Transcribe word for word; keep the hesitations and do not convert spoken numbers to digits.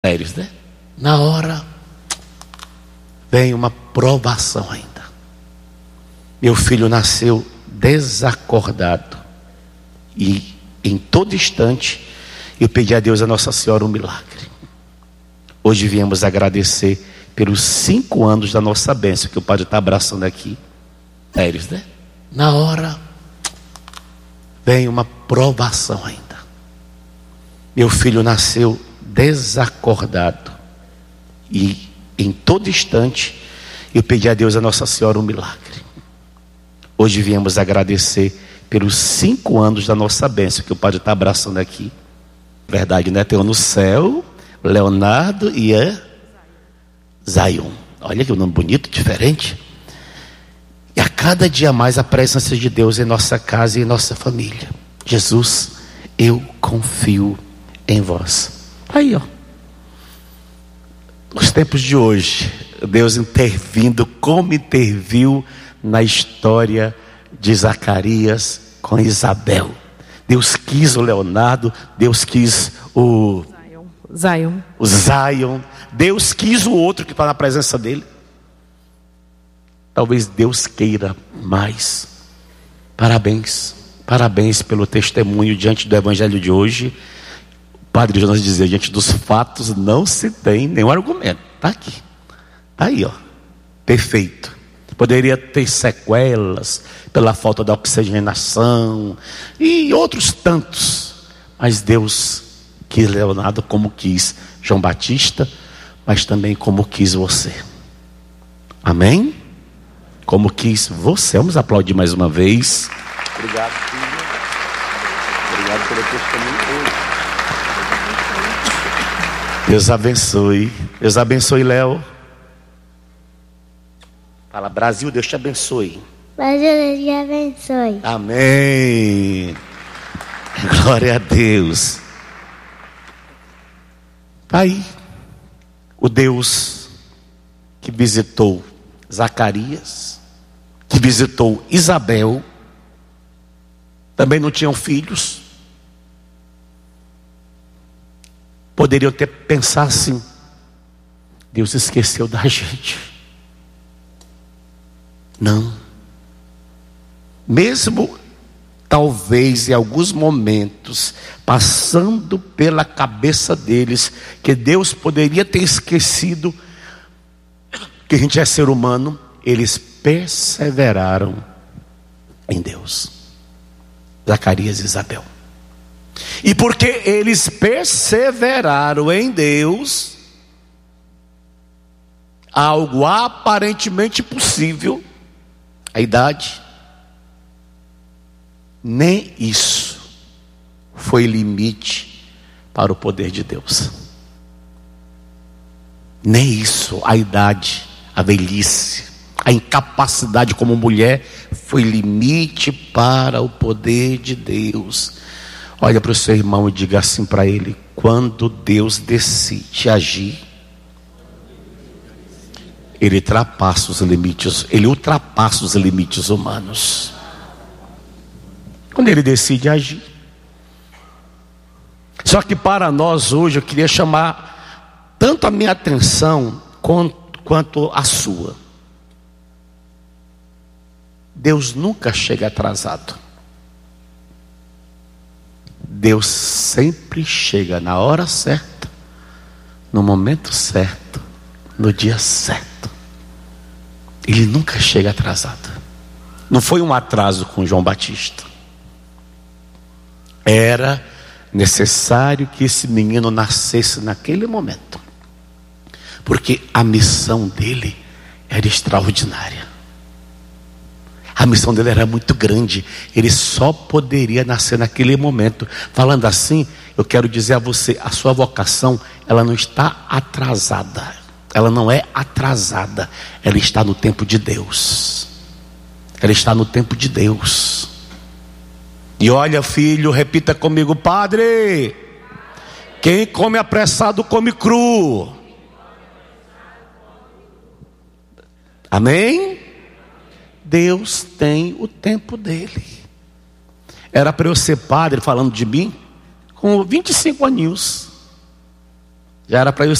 Sérios, né? Na hora vem uma provação ainda. Meu filho nasceu desacordado. E em todo instante eu pedi a Deus, a Nossa Senhora, um milagre. Hoje viemos agradecer pelos cinco anos da nossa bênção, que o padre está abraçando aqui. Sérios, né? Na hora vem uma provação ainda. Meu filho nasceu desacordado. E em todo instante eu pedi a Deus, a Nossa Senhora, um milagre. Hoje viemos agradecer pelos cinco anos da nossa bênção, que o padre está abraçando aqui. Verdade, né? Tem um no céu, Leonardo e a Zion. Olha que nome bonito, diferente. E a cada dia mais a presença de Deus em nossa casa e em nossa família. Jesus, eu confio em vós. Aí, ó. Nos tempos de hoje, Deus intervindo como interviu na história de Zacarias com Isabel. Deus quis o Leonardo, Deus quis o Zion. O Zion. Deus quis o outro que está na presença dele. Talvez Deus queira mais. Parabéns, parabéns pelo testemunho diante do evangelho de hoje. O padre Jonas dizia: diante dos fatos não se tem nenhum argumento. Está aqui, está aí, ó, perfeito. Poderia ter sequelas pela falta da oxigenação e outros tantos, mas Deus quis Leonardo como quis João Batista, mas também como quis você. Amém? Como quis você. Vamos aplaudir mais uma vez. Obrigado, filho. Obrigado pelo testemunho. Deus abençoe. Deus abençoe, Léo. Fala, Brasil, Deus te abençoe. Brasil, Deus te abençoe. Amém. Glória a Deus. Tá aí o Deus que visitou Zacarias, que visitou Isabel. Também não tinham filhos. Poderiam ter pensado assim: Deus esqueceu da gente. Não. Mesmo talvez em alguns momentos passando pela cabeça deles que Deus poderia ter esquecido que a gente é ser humano, eles perseveraram em Deus. Zacarias e Isabel. E porque eles perseveraram em Deus, algo aparentemente possível, a idade, nem isso foi limite para o poder de Deus. Nem isso, a idade, a velhice, a incapacidade como mulher foi limite para o poder de Deus. Olha para o seu irmão e diga assim para ele: quando Deus decide agir, Ele ultrapassa os limites, Ele ultrapassa os limites humanos. Quando Ele decide agir. Só que para nós hoje eu queria chamar tanto a minha atenção quanto, quanto a sua. Deus nunca chega atrasado. Deus sempre chega na hora certa, no momento certo, no dia certo. Ele nunca chega atrasado. Não foi um atraso com João Batista. Era necessário que esse menino nascesse naquele momento, porque a missão dele era extraordinária. A missão dele era muito grande. Ele só poderia nascer naquele momento. Falando assim, eu quero dizer a você: a sua vocação, ela não está atrasada. Ela não é atrasada. Ela está no tempo de Deus. Ela está no tempo de Deus. E olha, filho, repita comigo: Padre, quem come apressado come cru. Amém? Deus tem o tempo dele. Era para eu ser padre, falando de mim, com vinte e cinco aninhos. Já era para eu